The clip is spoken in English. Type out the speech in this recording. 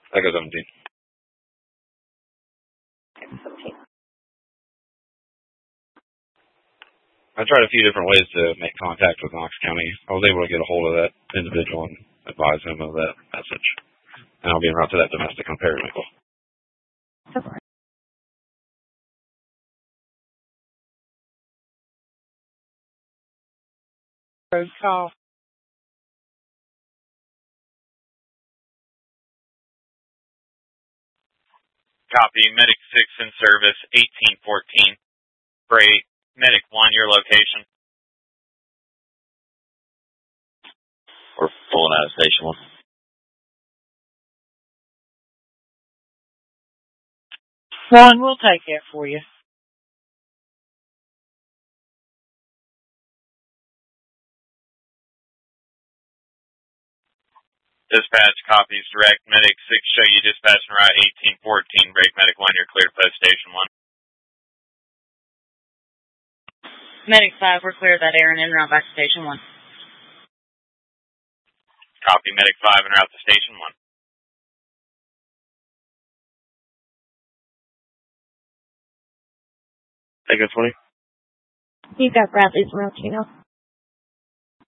Echo 17. I tried a few different ways to make contact with Knox County. I was able to get a hold of that individual and advise him of that message. And I'll be en route to that domestic on Periwinkle. Road call. Copy. Medic 6 in service, 1814. Bray, Medic 1, your location. We're pulling out of Station 1, we'll take that for you. Dispatch copies direct. Medic 6 show you dispatch en route 1814. Break Medic 1, you're cleared post Station 1. Medic 5, we're clear of that errand en route back to Station 1. Copy. Medic 5 en route to Station 1. Echo 20. You got Bradley's route, you know.